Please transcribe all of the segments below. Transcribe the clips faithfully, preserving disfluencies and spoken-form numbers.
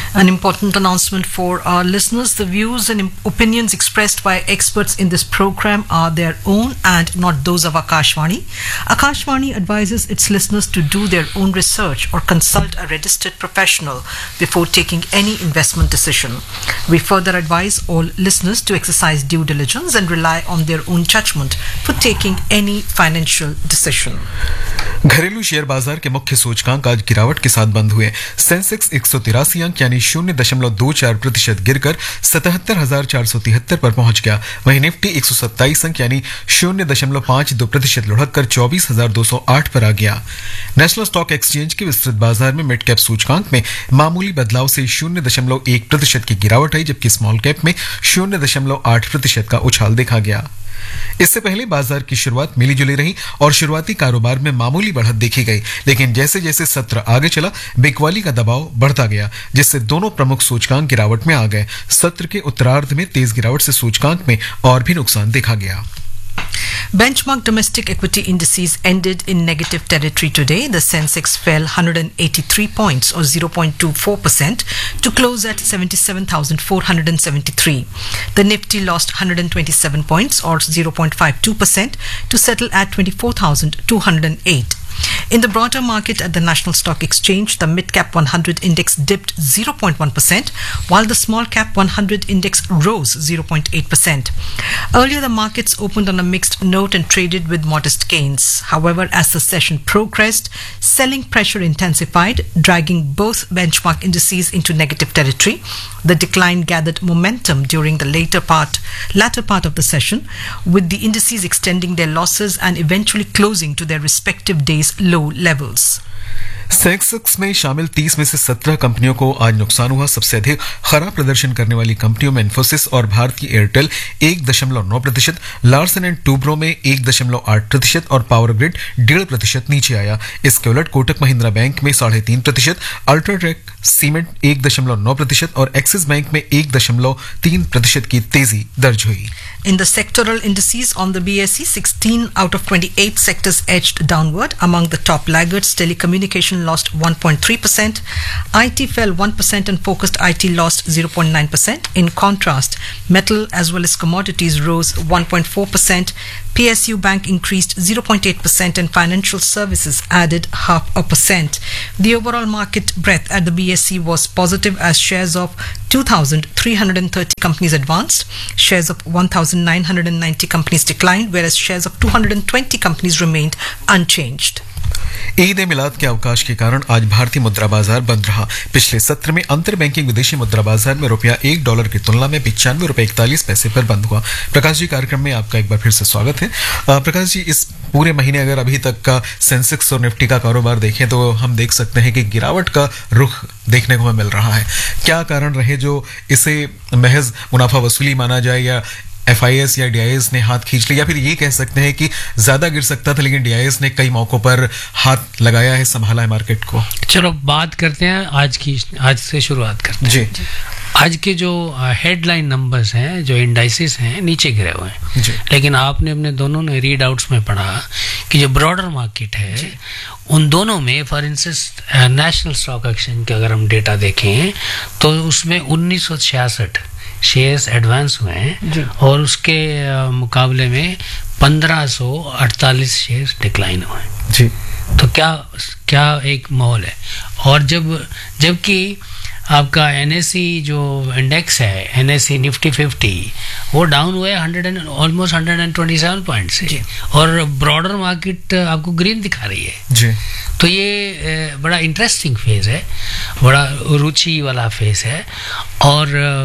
An important announcement for our listeners. The views and opinions expressed by experts in this program are their own and not those of Akashvani. Akashvani advises its listeners to do their own research or consult a registered professional before taking any investment decision. We further advise all listeners to exercise due diligence and rely on their own judgment for taking any financial decision. घरेलू share बाजार के मुख्य सूचकांक आज गिरावट के साथ बंद हुए। सेंसेक्स एक सौ तिरासी अंक यानी शून्य दशमलव दो चार प्रतिशत गिरकर सतहत्तर हजार चार सौ तिहत्तर पर पहुंच गया। वहीं निफ्टी एक सौ सत्ताईस अंक यानी शून्य दशमलव पांच दो प्रतिशत लुढ़क कर चौबीस हजार दो सौ आठ पर आ गया। नेशनल स्टॉक एक्सचेंज के विस्तृत बाजार में मिड कैप सूचकांक में मामूली बदलाव से शून्य दशमलव एक प्रतिशत की गिरावट आई, जबकि स्मॉल कैप में शून्य दशमलव आठ प्रतिशत का उछाल देखा गया। इससे पहले बाजार की शुरुआत मिली जुली रही और शुरुआती कारोबार में मामूली बढ़त देखी गई, लेकिन जैसे जैसे सत्र आगे चला बिकवाली का दबाव बढ़ता गया, जिससे दोनों प्रमुख सूचकांक गिरावट में आ गए। सत्र के उत्तरार्ध में तेज गिरावट से सूचकांक में और भी नुकसान देखा गया। Benchmark domestic equity indices ended in negative territory today. The Sensex fell one hundred eighty-three points or zero point two four percent to close at seventy-seven thousand four hundred seventy-three. The Nifty lost one hundred twenty-seven points or zero point five two percent to settle at twenty-four thousand two hundred eight. In the broader market at the National Stock Exchange, the mid-cap one hundred index dipped zero point one percent, while the small-cap one hundred index rose zero point eight percent. Earlier, the markets opened on a mixed note and traded with modest gains. However, as the session progressed, selling pressure intensified, dragging both benchmark indices into negative territory. The decline gathered momentum during the later part, latter part of the session, with the indices extending their losses and eventually closing to their respective days' low levels. Sensex में शामिल तीस में से सत्रह कंपनियों को आज नुकसान हुआ। सबसे अधिक खराब प्रदर्शन करने वाली कंपनियों में इन्फोसिस और भारतीय एयरटेल एक दशमलव नौ प्रतिशत, लार्सन एंड टूब्रो में एक दशमलव आठ प्रतिशत और पावर ग्रिड डेढ़ प्रतिशत नीचे आया। इसके उलट कोटक महिंद्रा बैंक में साढ़े तीन प्रतिशत, अल्ट्राटेक सीमेंट एक दशमलव नौ प्रतिशत और एक्सिस बैंक में एक दशमलव तीन प्रतिशत की तेजी दर्ज हुई। In the sectoral indices on the B S E, sixteen out of twenty-eight sectors edged downward. Among the top laggards, telecommunication lost one point three percent, I T fell one percent and focused I T lost zero point nine percent. In contrast, metal as well as commodities rose one point four percent, P S U Bank increased zero point eight percent and financial services added half a percent. The overall market breadth at the B S E was positive as shares of two thousand three hundred thirty companies advanced, shares of one thousand nine hundred ninety companies declined, whereas shares of two hundred twenty companies remained unchanged. Eid ए मिलाद के अवकाश के कारण आज भारतीय मुद्रा बाजार बंद रहा। पिछले सत्र में अंतर बैंकिंग विदेशी मुद्रा बाजार में रुपया एक डॉलर की तुलना में पिचानवे रुपए इकतालीस पैसे पर बंद हुआ। प्रकाश जी, कार्यक्रम में आपका एक बार फिर से स्वागत है। प्रकाश जी, इस पूरे महीने अगर अभी तक का सेंसेक्स और निफ्टी का कारोबार देखें तो हम देख सकते हैं कि गिरावट का रुख देखने को मिल रहा है। क्या कारण रहे जो इसे महज मुनाफा वसूली माना जाए, या एफ आई एस या डी आई एस ने हाथ खींच लिया, या फिर ये कह सकते हैं कि ज्यादा गिर सकता था लेकिन डी आई एस ने कई मौकों पर हाथ लगाया है, संभाला है मार्केट को? चलो बात करते हैं आज की, आज से शुरुआत करते हैं। जी, आज के जो हेडलाइन नंबर्स हैं, जो इंडाइसिस हैं, नीचे गिरे हुए हैं, लेकिन आपने अपने दोनों ने रीड आउट्स में पढ़ा कि जो ब्रॉडर मार्केट है उन दोनों में, for instance national stock exchange के अगर हम डेटा देखें तो उसमें उन्नीस सौ छियासठ शेयर्स एडवांस हुए हैं और उसके मुकाबले में पंद्रह सौ अड़तालीस शेयर्स डिक्लाइन हुए हैं। जी, तो क्या क्या एक माहौल है। और जब जबकि आपका एन एस ई जो इंडेक्स है, N S E Nifty fifty, वो डाउन हुआ है hundred and almost hundred and twenty seven point से, और ब्रॉडर मार्केट आपको ग्रीन दिखा रही है। जी, तो ये बड़ा इंटरेस्टिंग फेज है, बड़ा रुचि वाला फेज है। और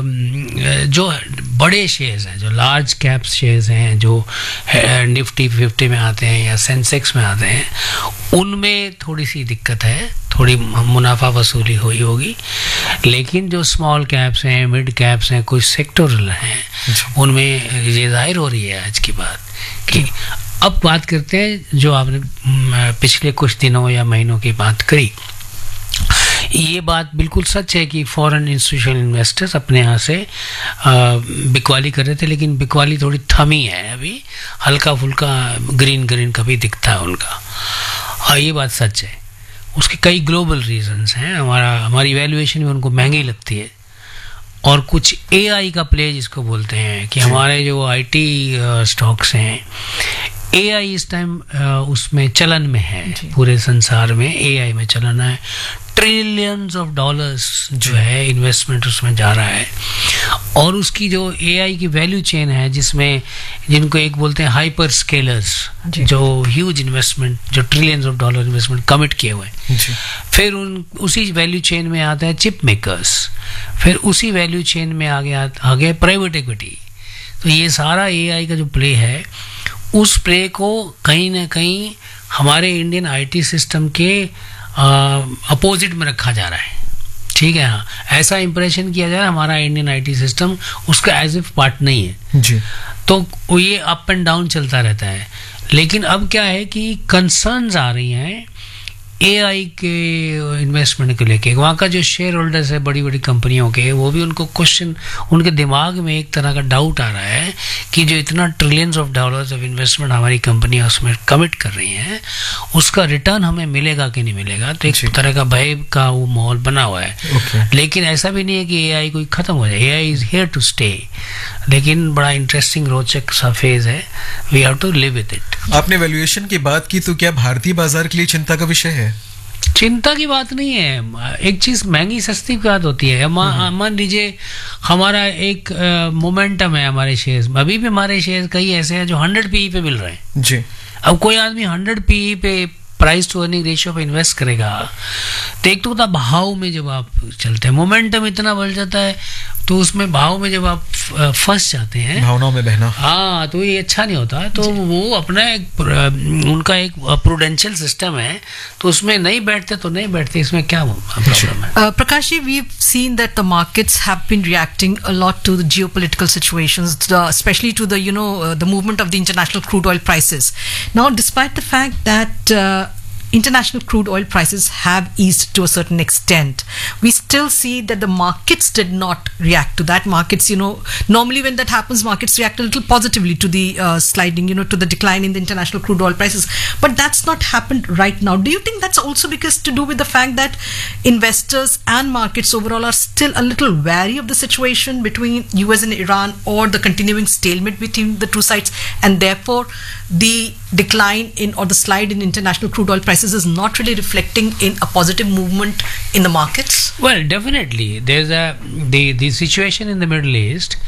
जो बड़े शेयर्स हैं, जो लार्ज कैप शेयर्स हैं, जो निफ्टी फिफ्टी में आते हैं या सेंसेक्स में आते हैं, उनमें थोड़ी सी दिक्कत है, थोड़ी मुनाफा वसूली हुई होगी। लेकिन जो स्मॉल कैप्स हैं, मिड कैप्स हैं, कुछ सेक्टोरल हैं, उनमें ये जाहिर हो रही है आज की बात कि अब बात करते हैं जो आपने पिछले कुछ दिनों या महीनों की बात करी। ये बात बिल्कुल सच है कि फॉरेन इंस्टीट्यूशनल इन्वेस्टर्स अपने यहाँ से बिकवाली कर रहे थे, लेकिन बिकवाली थोड़ी थमी है, अभी हल्का फुल्का ग्रीन ग्रीन कभी दिखता है उनका। हाँ, ये बात सच है। उसके कई ग्लोबल रीजंस हैं। हमारा हमारी वैल्यूएशन भी उनको महंगी लगती है, और कुछ एआई का प्ले जिसको बोलते हैं कि हमारे जो आईटी स्टॉक्स हैं, एआई इस टाइम उसमें चलन में है, पूरे संसार में एआई में चलन है। ट्रिलियंस ऑफ डॉलर्स जो है इन्वेस्टमेंट उसमें जा रहा है, और उसकी जो एआई की वैल्यू चेन है, जिसमें जिनको एक बोलते हैं हाइपर स्केलर्स, जो ह्यूज इन्वेस्टमेंट, जो trillions of dollar investment commit किए हुए हैं, फिर उन उसी वैल्यू चेन में आता है चिप मेकर्स, फिर उसी वैल्यू चेन में आगे आगे प्राइवेट इक्विटी। तो ये सारा एआई का जो प्ले है, उस प्ले को कहीं ना कहीं हमारे इंडियन आईटी सिस्टम के अपोजिट में रखा जा रहा है। ठीक है, हाँ, ऐसा इंप्रेशन किया जा रहा है हमारा इंडियन आईटी सिस्टम उसका एज इफ पार्ट नहीं है जी। तो ये अप एंड डाउन चलता रहता है। लेकिन अब क्या है कि कंसर्न्स आ रही हैं एआई के इन्वेस्टमेंट को लेके। वहाँ का जो शेयर होल्डर्स है बड़ी बड़ी कंपनियों के, वो भी उनको क्वेश्चन, उनके दिमाग में एक तरह का डाउट आ रहा है कि जो इतना trillions of dollars of investment हमारी कंपनियां उसमें कमिट कर रही हैं, उसका रिटर्न हमें मिलेगा कि नहीं मिलेगा। तो एक तरह का भय का वो माहौल बना हुआ है। okay. लेकिन ऐसा भी नहीं है कि एआई कोई खत्म हो जाए। AI is here to stay, लेकिन बड़ा इंटरेस्टिंग रोचक सा फेज है। We have to live with it. आपने वैल्यूएशन की बात की, तो क्या भारतीय बाजार के लिए चिंता का विषय है? चिंता की बात नहीं है। एक चीज महंगी सस्ती की बात होती है। मान लीजिए हमारा एक मोमेंटम है हमारे शेयर्स, अभी भी हमारे शेयर्स कई ऐसे हैं जो हंड्रेड पीई पे मिल रहे हैं जी। अब कोई आदमी हंड्रेड पीई पे प्राइस टू अर्निंग रेशियो पे इन्वेस्ट करेगा, तो एक तो होता भाव में जब आप चलते हैं, मोमेंटम इतना बढ़ जाता है, तो उसमें भाव में जब आप फंस जाते हैं, भावनाओं में बहना, हाँ, तो ये अच्छा नहीं होता। तो वो अपना एक उनका एक प्रूडेंशियल सिस्टम है, तो उसमें नहीं बैठते तो नहीं बैठते, इसमें क्या प्रॉब्लम है? Prakash ji, we've seen that the markets have been reacting a lot to the geopolitical situations, the, especially to the, you know, uh, the movement of the international crude oil prices. Now, despite the fact that uh, international crude oil prices have eased to a certain extent, we still see that the markets did not react to that. Markets, you know, normally when that happens, markets react a little positively to the uh, sliding, you know, to the decline in the international crude oil prices. But that's not happened right now. Do you think that's also because to do with the fact that investors and markets overall are still a little wary of the situation between U S and Iran, or the continuing stalemate between the two sides, and therefore the decline in, or the slide in international crude oil prices is not really reflecting in a positive movement in the markets? Well, definitely there's a the the situation in the Middle East